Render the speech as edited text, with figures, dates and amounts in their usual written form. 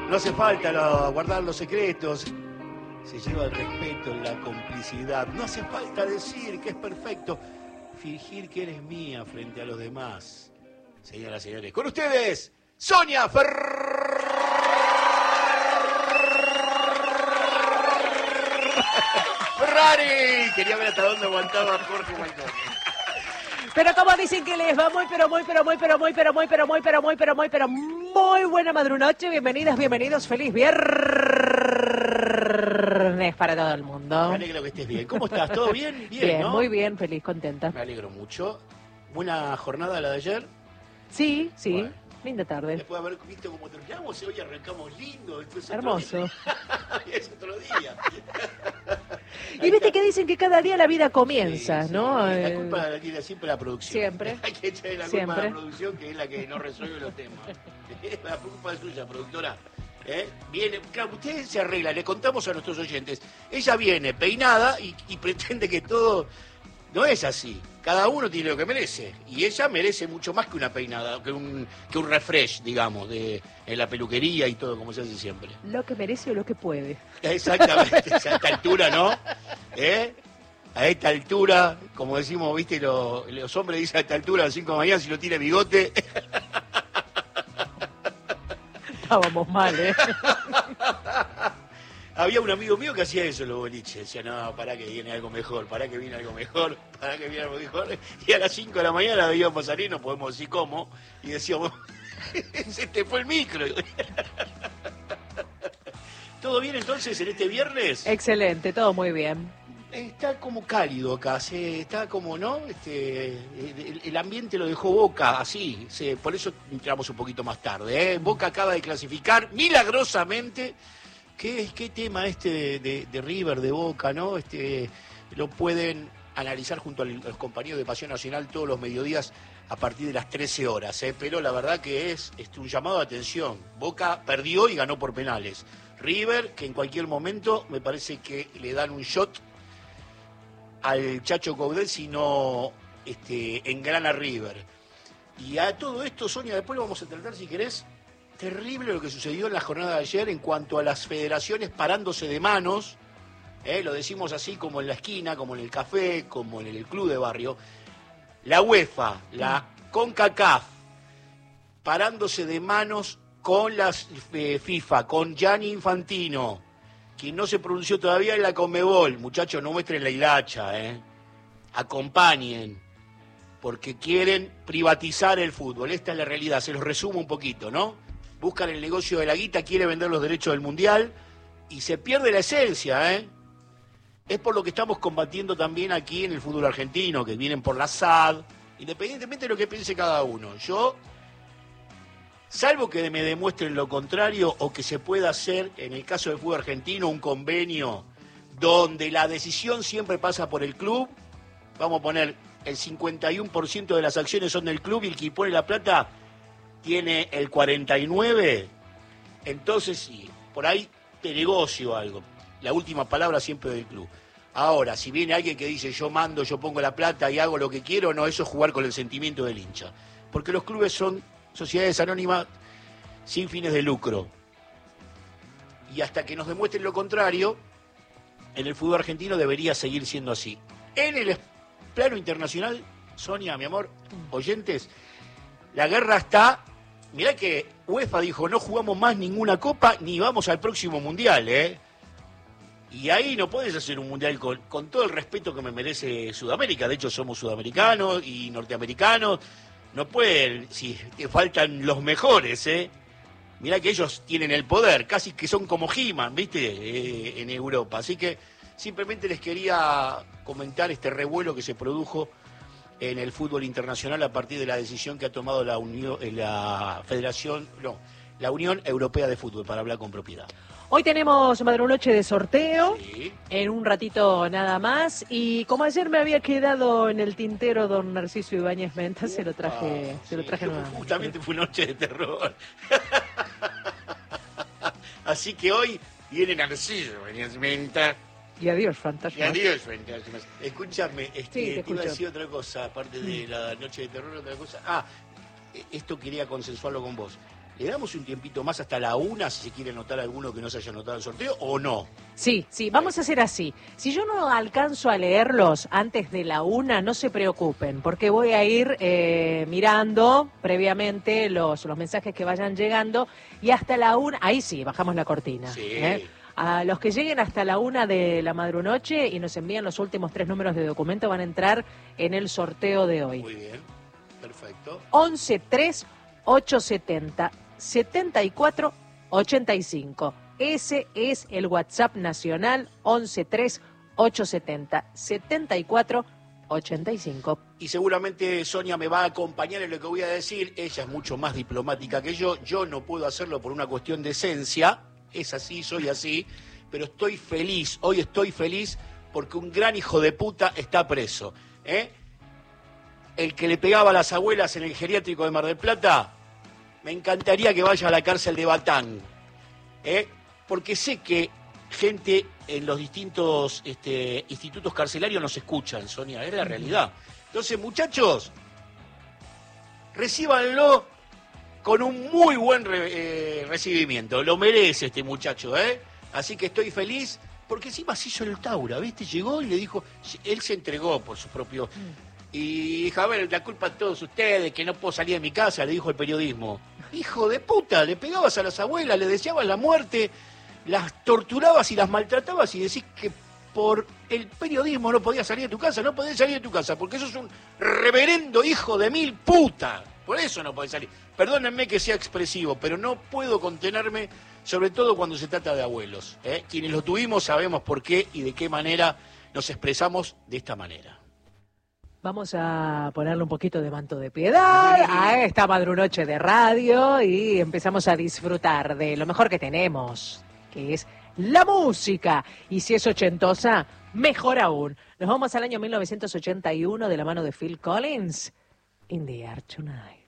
No hace falta guardar los secretos. Se lleva el respeto, la complicidad. No hace falta decir que es perfecto. Fingir que eres mía frente a los demás. Señoras y señores, con ustedes, Sonia Ferrari. Quería ver hasta dónde aguantaba Jorge Maldonado. Pero como dicen que les va muy buena madrunoche. Bienvenidas, bienvenidos. Feliz viernes para todo el mundo. Me alegro que estés bien. ¿Cómo estás? ¿Todo bien? Bien, ¿no? muy bien, feliz, contenta. Me alegro mucho. ¿Buena jornada la de ayer? Sí, Bueno. Linda tarde. Después de haber visto cómo terminamos, hoy arrancamos lindo. Después Hermoso. Es otro día. Y viste que dicen que cada día la vida comienza, Sí, ¿no? La culpa la tiene siempre la producción. Siempre. Hay que echarle la culpa a la producción, que es la que no resuelve los temas. La culpa es suya, productora. Viene, claro, usted se arregla, le contamos a nuestros oyentes. Ella viene peinada y pretende que todo... No es así. Cada uno tiene lo que merece. Y ella merece mucho más que una peinada, que un refresh, digamos, en la peluquería y todo, como se hace siempre. Lo que merece o lo que puede. Exactamente. A esta altura, ¿no? A esta altura, como decimos, viste, los hombres dicen a esta altura, a las 5 de la mañana, si no tiene bigote. Estábamos mal, Había un amigo mío que hacía eso en los boliches. Decía, no, pará que viene algo mejor, pará que viene algo mejor. Y a las 5 de la mañana veíamos salir, no podemos decir cómo, y decíamos, se te fue el micro. ¿Todo bien entonces en este viernes? Excelente, todo muy bien. Está como cálido acá, está como, ¿no? El ambiente lo dejó Boca así, por eso entramos un poquito más tarde. Boca acaba de clasificar milagrosamente. ¿Qué tema de River, de Boca, no? Lo pueden analizar junto a los compañeros de Pasión Nacional todos los mediodías a partir de las 13 horas, pero la verdad que es un llamado de atención. Boca perdió y ganó por penales. River, que en cualquier momento me parece que le dan un shot al Chacho Coudet si no engrana River. Y a todo esto, Sonia, después lo vamos a tratar, si querés. Terrible lo que sucedió en la jornada de ayer en cuanto a las federaciones parándose de manos, lo decimos así como en la esquina, como en el café, como en el club de barrio. La UEFA, la CONCACAF, parándose de manos con las FIFA, con Gianni Infantino, quien no se pronunció todavía en la Conmebol. Muchachos, no muestren la hilacha, acompañen, porque quieren privatizar el fútbol. Esta es la realidad, se los resumo un poquito, ¿no? Buscan el negocio de la guita, quiere vender los derechos del Mundial y se pierde la esencia, Es por lo que estamos combatiendo también aquí en el fútbol argentino, que vienen por la SAD, independientemente de lo que piense cada uno. Yo, salvo que me demuestren lo contrario o que se pueda hacer, en el caso del fútbol argentino, un convenio donde la decisión siempre pasa por el club, vamos a poner el 51% de las acciones son del club y el que pone la plata tiene el 49%, entonces sí, por ahí te negocio algo. La última palabra siempre del club. Ahora, si viene alguien que dice yo mando, yo pongo la plata y hago lo que quiero, no, eso es jugar con el sentimiento del hincha. Porque los clubes son sociedades anónimas sin fines de lucro. Y hasta que nos demuestren lo contrario, en el fútbol argentino debería seguir siendo así. En el plano internacional, Sonia, mi amor, oyentes, la guerra está. Mirá que UEFA dijo, no jugamos más ninguna copa ni vamos al próximo mundial, Y ahí no podés hacer un mundial con todo el respeto que me merece Sudamérica. De hecho, somos sudamericanos y norteamericanos. No pueden, si te faltan los mejores, Mirá que ellos tienen el poder, casi que son como He-Man, ¿viste? En Europa. Así que simplemente les quería comentar este revuelo que se produjo en el fútbol internacional a partir de la decisión que ha tomado la Unión Europea de Fútbol, para hablar con propiedad. Hoy tenemos madrunoche de sorteo, Sí. En un ratito nada más, y como ayer me había quedado en el tintero don Narciso Ibáñez Menta, se lo traje nuevamente. Justamente fue noche de terror. Así que hoy viene Narciso Ibáñez Menta. Y adiós, fantasma. Y adiós, fantasmas. Escúchame, te iba a decir otra cosa, aparte de la noche de terror, otra cosa. Esto quería consensuarlo con vos. ¿Le damos un tiempito más hasta la 1 si se quiere anotar alguno que no se haya anotado el sorteo o no? Sí, vamos a hacer así. Si yo no alcanzo a leerlos antes de la 1, no se preocupen, porque voy a ir mirando previamente los mensajes que vayan llegando y hasta la 1, ahí sí, bajamos la cortina. Sí. A los que lleguen hasta la 1 de la madrunoche y nos envían los últimos 3 números de documento van a entrar en el sorteo de hoy. Muy bien, perfecto. 11 3 870 74 85. Ese es el WhatsApp nacional, 11 3 870 74 85. Y seguramente Sonia me va a acompañar en lo que voy a decir. Ella es mucho más diplomática que yo. Yo no puedo hacerlo por una cuestión de esencia. Es así, soy así. Pero estoy feliz. Hoy estoy feliz porque un gran hijo de puta está preso. El que le pegaba a las abuelas en el geriátrico de Mar del Plata, me encantaría que vaya a la cárcel de Batán. Porque sé que gente en los distintos institutos carcelarios nos escuchan, Sonia, es la realidad. Entonces, muchachos, recíbanlo con un muy buen recibimiento. Lo merece este muchacho, Así que estoy feliz, porque encima se hizo el Taura, ¿viste? Llegó y le dijo, él se entregó por su propio... Y dijo, a ver, la culpa de todos ustedes, que no puedo salir de mi casa, le dijo el periodismo. Hijo de puta, le pegabas a las abuelas, le deseabas la muerte, las torturabas y las maltratabas y decís que por el periodismo no podías salir de tu casa. No podés salir de tu casa porque sos un reverendo hijo de mil puta. Por eso no podés salir. Perdónenme que sea expresivo, pero no puedo contenerme, sobre todo cuando se trata de abuelos. Quienes lo tuvimos sabemos por qué y de qué manera nos expresamos de esta manera. Vamos a ponerle un poquito de manto de piedad a esta madrunoche de radio y empezamos a disfrutar de lo mejor que tenemos, que es la música. Y si es ochentosa, mejor aún. Nos vamos al año 1981 de la mano de Phil Collins, In the Air Tonight.